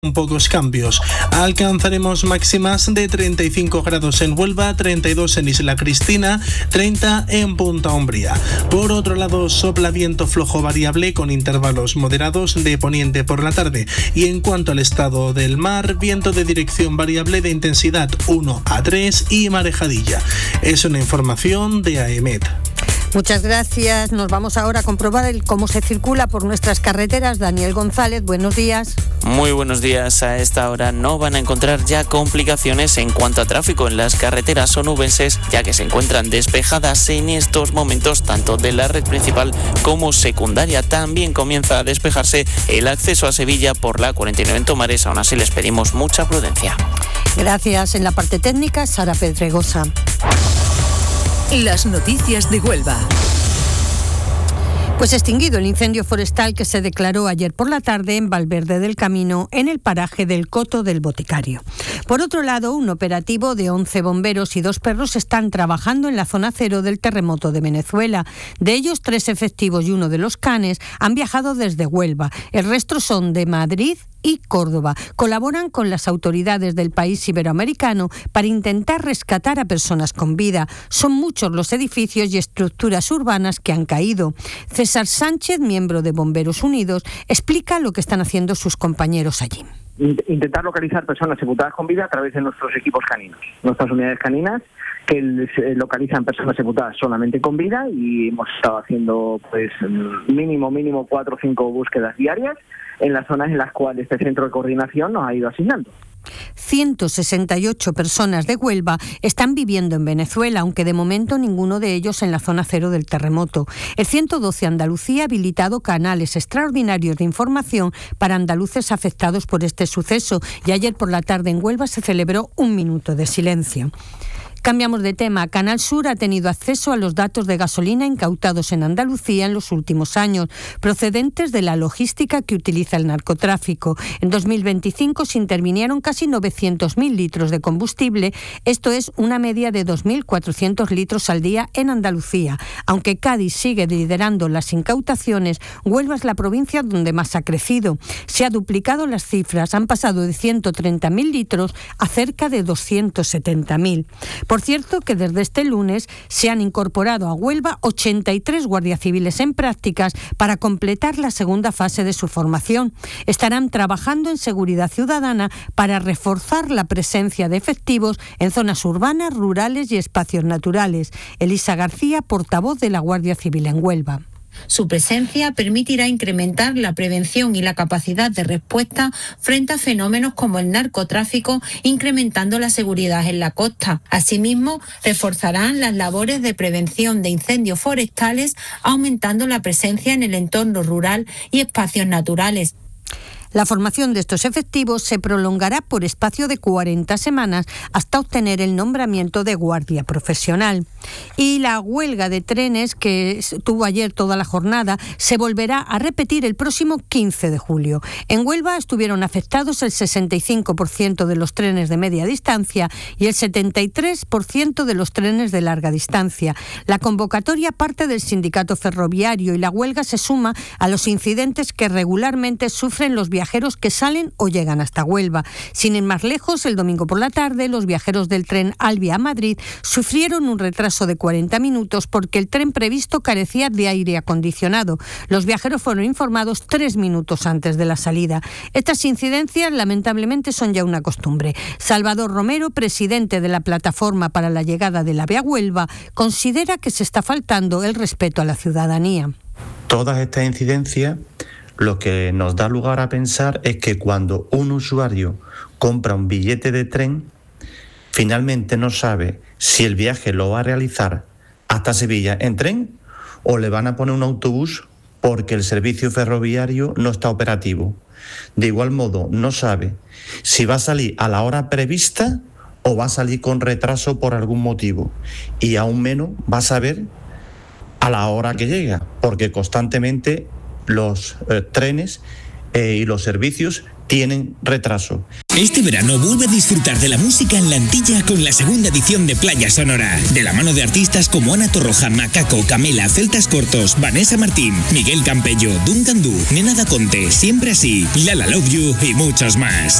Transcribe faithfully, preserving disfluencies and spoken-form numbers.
Pocos cambios. Alcanzaremos máximas de treinta y cinco grados en Huelva, treinta y dos en Isla Cristina, treinta en Punta Umbría. Por otro lado, sopla viento flojo variable con intervalos moderados de poniente por la tarde. Y en cuanto al estado del mar, viento de dirección variable de intensidad uno a tres y marejadilla. Es una información de AEMET. Muchas gracias. Nos vamos ahora a comprobar el cómo se circula por nuestras carreteras. Daniel González, buenos días. Muy buenos días. A esta hora no van a encontrar ya complicaciones en cuanto a tráfico en las carreteras onubenses, ya que se encuentran despejadas en estos momentos tanto de la red principal como secundaria. También comienza a despejarse el acceso a Sevilla por la cuarenta y nueve en Tomares. Aún así les pedimos mucha prudencia. Gracias. En la parte técnica, Sara Pedregosa. Las noticias de Huelva. Pues extinguido el incendio forestal que se declaró ayer por la tarde en Valverde del Camino, en el paraje del Coto del Boticario. Por otro lado, un operativo de once bomberos y dos perros están trabajando en la zona cero del terremoto de Venezuela. De ellos, tres efectivos y uno de los canes han viajado desde Huelva. El resto son de Madrid y Córdoba. Colaboran con las autoridades del país iberoamericano para intentar rescatar a personas con vida. Son muchos los edificios y estructuras urbanas que han caído. César Sánchez, miembro de Bomberos Unidos, explica lo que están haciendo sus compañeros allí. Intentar localizar personas sepultadas con vida a través de nuestros equipos caninos, nuestras unidades caninas que localizan personas sepultadas solamente con vida, y hemos estado haciendo pues mínimo mínimo cuatro o cinco búsquedas diarias en las zonas en las cuales este centro de coordinación nos ha ido asignando. ciento sesenta y ocho personas de Huelva están viviendo en Venezuela, aunque de momento ninguno de ellos en la zona cero del terremoto. El ciento doce Andalucía ha habilitado canales extraordinarios de información para andaluces afectados por este suceso, y ayer por la tarde en Huelva se celebró un minuto de silencio. Cambiamos de tema. Canal Sur ha tenido acceso a los datos de gasolina incautados en Andalucía en los últimos años, procedentes de la logística que utiliza el narcotráfico. En dos mil veinticinco se intervinieron casi novecientos mil litros de combustible, esto es una media de dos mil cuatrocientos litros al día en Andalucía. Aunque Cádiz sigue liderando las incautaciones, Huelva es la provincia donde más ha crecido. Se ha duplicado las cifras, han pasado de ciento treinta mil litros a cerca de doscientos setenta mil. Por cierto, que desde este lunes se han incorporado a Huelva ochenta y tres guardias civiles en prácticas para completar la segunda fase de su formación. Estarán trabajando en seguridad ciudadana para reforzar la presencia de efectivos en zonas urbanas, rurales y espacios naturales. Elisa García, portavoz de la Guardia Civil en Huelva. Su presencia permitirá incrementar la prevención y la capacidad de respuesta frente a fenómenos como el narcotráfico, incrementando la seguridad en la costa. Asimismo, reforzarán las labores de prevención de incendios forestales, aumentando la presencia en el entorno rural y espacios naturales. La formación de estos efectivos se prolongará por espacio de cuarenta semanas hasta obtener el nombramiento de guardia profesional. Y la huelga de trenes que tuvo ayer toda la jornada se volverá a repetir el próximo quince de julio. En Huelva estuvieron afectados el sesenta y cinco por ciento de los trenes de media distancia y el setenta y tres por ciento de los trenes de larga distancia. La convocatoria parte del sindicato ferroviario y la huelga se suma a los incidentes que regularmente sufren los viajeros viajeros que salen o llegan hasta Huelva. Sin ir más lejos, el domingo por la tarde, los viajeros del tren Alvia a Madrid sufrieron un retraso de cuarenta minutos porque el tren previsto carecía de aire acondicionado. Los viajeros fueron informados tres minutos antes de la salida. Estas incidencias, lamentablemente, son ya una costumbre. Salvador Romero, presidente de la Plataforma para la Llegada del AVE a Huelva, considera que se está faltando el respeto a la ciudadanía. Todas estas incidencias lo que nos da lugar a pensar es que cuando un usuario compra un billete de tren, finalmente no sabe si el viaje lo va a realizar hasta Sevilla en tren o le van a poner un autobús porque el servicio ferroviario no está operativo. De igual modo, no sabe si va a salir a la hora prevista o va a salir con retraso por algún motivo. Y aún menos va a saber a la hora que llega, porque constantemente los eh, trenes eh, y los servicios tienen retraso. Este verano vuelve a disfrutar de la música en la Antilla con la segunda edición de Playa Sonora, de la mano de artistas como Ana Torroja, Macaco, Camela, Celtas Cortos, Vanessa Martín, Miguel Campello, Duncan Du, Nena da Conte, Siempre Así, Lala Love You y muchos más.